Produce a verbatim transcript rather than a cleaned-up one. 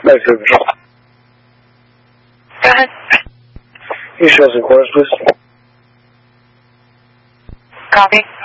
Night service. Go ahead. East Chelsea Quarters, please. Copy.